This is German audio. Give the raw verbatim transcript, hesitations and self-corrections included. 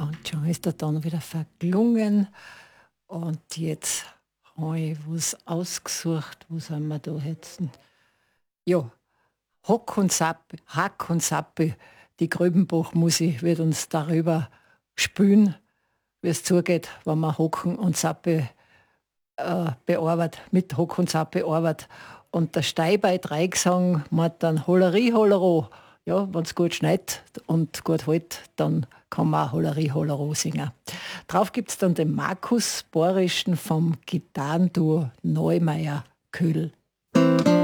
Und schon ist er dann wieder verklungen. Und jetzt habe ich was ausgesucht. Wo sind wir da jetzt? Ja, Hock und Sappi, Hack und Sappi, die Gröbenbach-Musik wird uns darüber spülen, wie es zugeht, wenn man Hocken und Sappi äh, bearbeitet, mit Hock und Sappi arbeitet. Und der Steiber Dreigesang macht dann Hollerie, Hollero. Ja, wenn es gut schneit und gut hält, dann kann man auch Hollerie, Hollero singen. Drauf gibt es dann den Markus Borischen vom Gitarrenduo Neumeier Köhl.